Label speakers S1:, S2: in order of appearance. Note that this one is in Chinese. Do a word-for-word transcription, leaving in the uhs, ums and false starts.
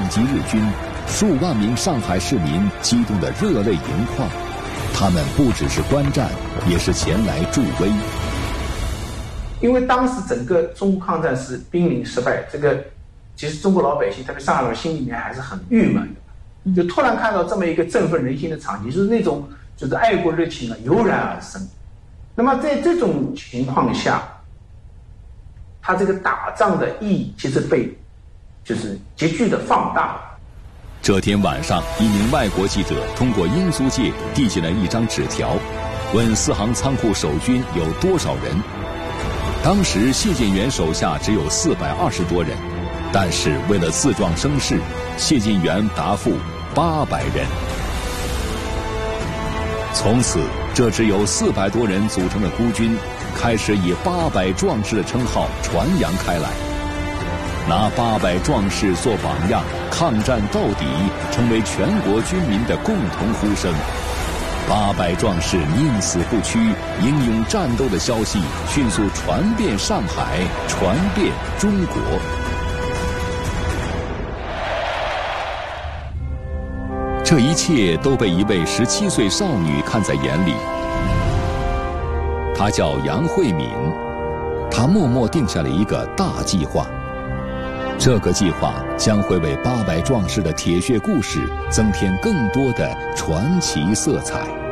S1: 击日军，数万名上海市民激动得热泪盈眶。他们不只是观战，也是前来助威。
S2: 因为当时整个中国抗战是濒临失败，这个其实中国老百姓，特别上海人心里面还是很郁闷的。就突然看到这么一个振奋人心的场景，就是那种就是爱国热情啊油然而生。那么在这种情况下，他这个打仗的意义其实被就是急剧的放大了。
S1: 这天晚上，一名外国记者通过英租界递进了一张纸条，问四行仓库守军有多少人。当时谢晋元手下只有四百二十多人，但是为了自壮声势，谢晋元答复八百人。从此，这只有四百多人组成的孤军，开始以八百壮士的称号传扬开来。拿八百壮士做榜样，抗战到底，成为全国军民的共同呼声。八百壮士宁死不屈、英勇战斗的消息迅速传遍上海，传遍中国。这一切都被一位十七岁少女看在眼里。她叫杨慧敏，她默默定下了一个大计划。这个计划将会为八百壮士的铁血故事增添更多的传奇色彩。